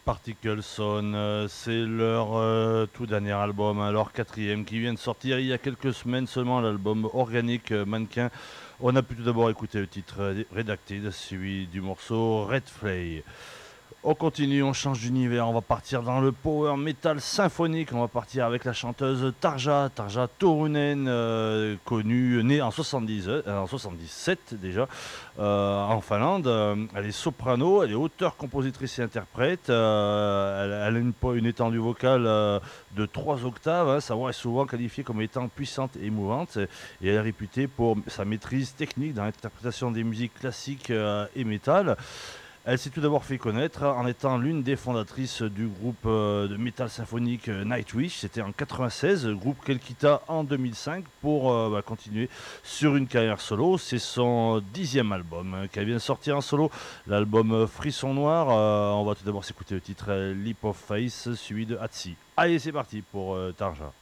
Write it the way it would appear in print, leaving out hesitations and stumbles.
Particleson, c'est leur tout dernier album, hein, leur quatrième qui vient de sortir il y a quelques semaines seulement, l'album organique Mannequin. On a pu tout d'abord écouter le titre Redacted, suivi du morceau Red Flay. On continue, on change d'univers, on va partir dans le power metal symphonique, on va partir avec la chanteuse Tarja Turunen, connue, née en 77 déjà, en Finlande. Elle est soprano, elle est auteure, compositrice et interprète. Elle a une étendue vocale de 3 octaves, hein. Sa voix est souvent qualifiée comme étant puissante et émouvante, et elle est réputée pour sa maîtrise technique dans l'interprétation des musiques classiques et métal. Elle s'est tout d'abord fait connaître en étant l'une des fondatrices du groupe de métal symphonique Nightwish. C'était en 96, groupe qu'elle quitta en 2005 pour continuer sur une carrière solo. C'est son 10e album qu'elle vient de sortir en solo, l'album Frisson Noir. On va tout d'abord s'écouter le titre Leap of Faith, suivi de Hatsi. Allez, c'est parti pour Tarja.